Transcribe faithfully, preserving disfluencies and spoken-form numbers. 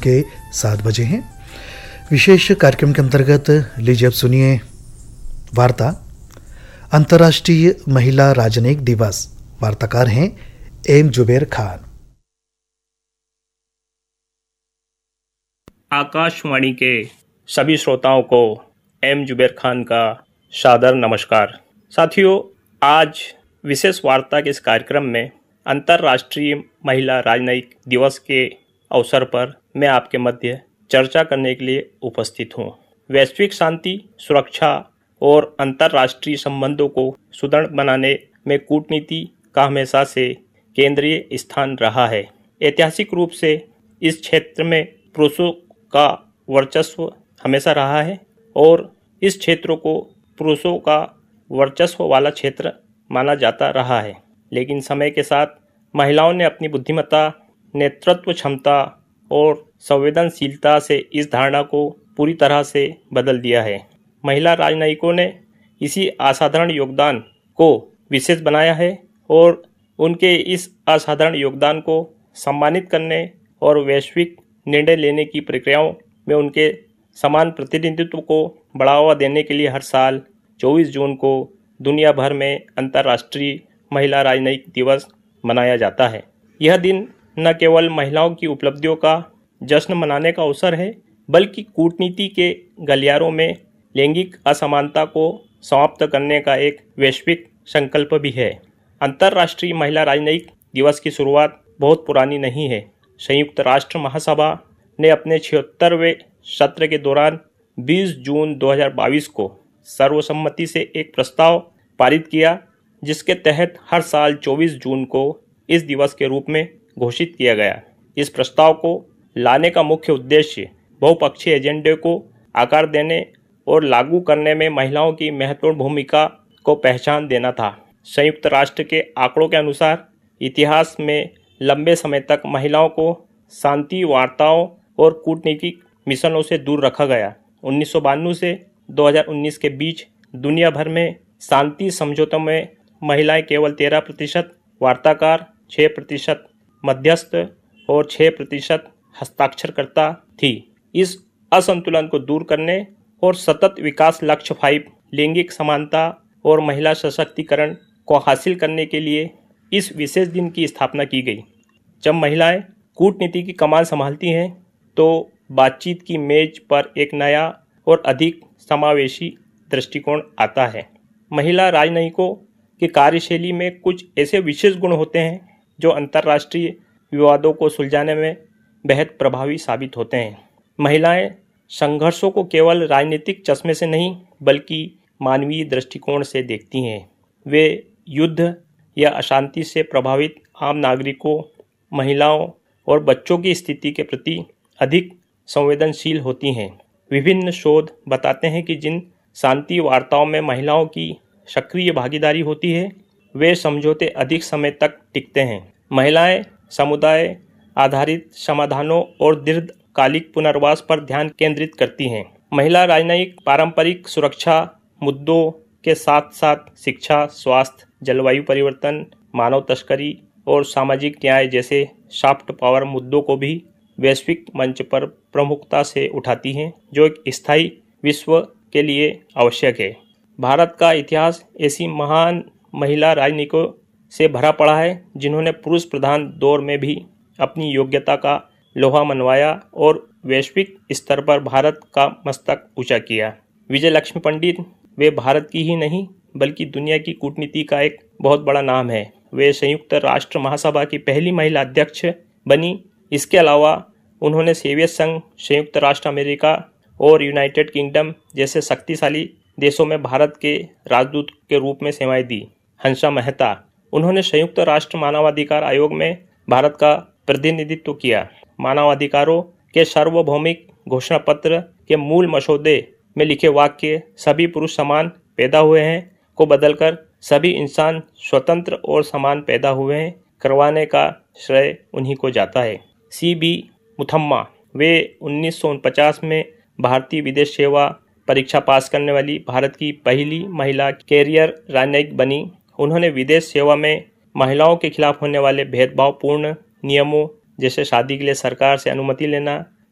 के सात बजे हैं। विशेष कार्यक्रम के अंतर्गत लीजिए अब सुनिए वार्ता अंतर्राष्ट्रीय महिला राजनयिक दिवस। वार्ताकार हैं एम जुबैर खान। आकाशवाणी के सभी श्रोताओं को एम जुबैर खान का सादर नमस्कार। साथियों, आज विशेष वार्ता के इस कार्यक्रम में अंतर्राष्ट्रीय महिला राजनयिक दिवस के अवसर पर मैं आपके मध्य चर्चा करने के लिए उपस्थित हूँ। वैश्विक शांति, सुरक्षा और अंतर्राष्ट्रीय संबंधों को सुदृढ़ बनाने में कूटनीति का हमेशा से केंद्रीय स्थान रहा है। ऐतिहासिक रूप से इस क्षेत्र में पुरुषों का वर्चस्व हमेशा रहा है और इस क्षेत्र को पुरुषों का वर्चस्व वाला क्षेत्र माना जाता रहा है। लेकिन समय के साथ महिलाओं ने अपनी बुद्धिमत्ता, नेतृत्व क्षमता और संवेदनशीलता से इस धारणा को पूरी तरह से बदल दिया है। महिला राजनयिकों ने इसी असाधारण योगदान को विशेष बनाया है और उनके इस असाधारण योगदान को सम्मानित करने और वैश्विक निर्णय लेने की प्रक्रियाओं में उनके समान प्रतिनिधित्व को बढ़ावा देने के लिए हर साल चौबीस जून को दुनिया भर में अंतर्राष्ट्रीय महिला राजनयिक दिवस मनाया जाता है। यह दिन न केवल महिलाओं की उपलब्धियों का जश्न मनाने का अवसर है, बल्कि कूटनीति के गलियारों में लैंगिक असमानता को समाप्त करने का एक वैश्विक संकल्प भी है। अंतर्राष्ट्रीय महिला राजनयिक दिवस की शुरुआत बहुत पुरानी नहीं है। संयुक्त राष्ट्र महासभा ने अपने छिहत्तरवें सत्र के दौरान बीस जून दो हज़ार बाईस को सर्वसम्मति से एक प्रस्ताव पारित किया, जिसके तहत हर साल चौबीस जून को इस दिवस के रूप में घोषित किया गया। इस प्रस्ताव को लाने का मुख्य उद्देश्य बहुपक्षीय एजेंडे को आकार देने और लागू करने में महिलाओं की महत्वपूर्ण भूमिका को पहचान देना था। संयुक्त राष्ट्र के आंकड़ों के अनुसार इतिहास में लंबे समय तक महिलाओं को शांति वार्ताओं और कूटनीतिक मिशनों से दूर रखा गया। उन्नीस सौ बानवे से दो हज़ार उन्नीस के बीच दुनिया भर में शांति समझौतों में महिलाएं केवल तेरह प्रतिशत, वार्ताकार छः प्रतिशत, मध्यस्थ और छः प्रतिशत हस्ताक्षरकर्ता थी। इस असंतुलन को दूर करने और सतत विकास लक्ष्य फाइव, लैंगिक समानता और महिला सशक्तिकरण को हासिल करने के लिए इस विशेष दिन की स्थापना की गई। जब महिलाएं कूटनीति की कमान संभालती हैं तो बातचीत की मेज पर एक नया और अधिक समावेशी दृष्टिकोण आता है। महिला राजनयिकों की कार्यशैली में कुछ ऐसे विशेष गुण होते हैं जो अंतर्राष्ट्रीय विवादों को सुलझाने में बेहद प्रभावी साबित होते हैं। महिलाएं संघर्षों को केवल राजनीतिक चश्मे से नहीं बल्कि मानवीय दृष्टिकोण से देखती हैं। वे युद्ध या अशांति से प्रभावित आम नागरिकों, महिलाओं और बच्चों की स्थिति के प्रति अधिक संवेदनशील होती हैं। विभिन्न शोध बताते हैं कि जिन शांति वार्ताओं में महिलाओं की सक्रिय भागीदारी होती है, वे समझौते अधिक समय तक टिकते हैं। महिलाएं समुदाय आधारित समाधानों और दीर्घकालिक पुनर्वास पर ध्यान केंद्रित करती हैं। महिला राजनयिक पारंपरिक सुरक्षा मुद्दों के साथ साथ शिक्षा, स्वास्थ्य, जलवायु परिवर्तन, मानव तस्करी और सामाजिक न्याय जैसे सॉफ्ट पावर मुद्दों को भी वैश्विक मंच पर प्रमुखता से उठाती हैं, जो एक स्थायी विश्व के लिए आवश्यक है। भारत का इतिहास ऐसी महान महिला राजनयिकों से भरा पड़ा है जिन्होंने पुरुष प्रधान दौर में भी अपनी योग्यता का लोहा मनवाया और वैश्विक स्तर पर भारत का मस्तक ऊंचा किया। विजय लक्ष्मी पंडित, वे भारत की ही नहीं बल्कि दुनिया की कूटनीति का एक बहुत बड़ा नाम है। वे संयुक्त राष्ट्र महासभा की पहली महिला अध्यक्ष बनी। इसके अलावा उन्होंने सोवियत संघ, संयुक्त राष्ट्र अमेरिका और यूनाइटेड किंगडम जैसे शक्तिशाली देशों में भारत के राजदूत के रूप में सेवाएं दी। हंसा मेहता, उन्होंने संयुक्त राष्ट्र मानवाधिकार आयोग में भारत का प्रतिनिधित्व किया। मानवाधिकारों के सार्वभौमिक घोषणा पत्र के मूल मसौदे में लिखे वाक्य "सभी पुरुष समान पैदा हुए हैं" को बदलकर "सभी इंसान स्वतंत्र और समान पैदा हुए हैं" करवाने का श्रेय उन्हीं को जाता है। सी बी मुथम्मा, वे उन्नीस सौ उनचास में भारतीय विदेश सेवा परीक्षा पास करने वाली भारत की पहली महिला कैरियर राजनयिक बनी। उन्होंने विदेश सेवा में महिलाओं के खिलाफ होने वाले भेदभावपूर्ण नियमों जैसे शादी के लिए सरकार से अनुमति लेना,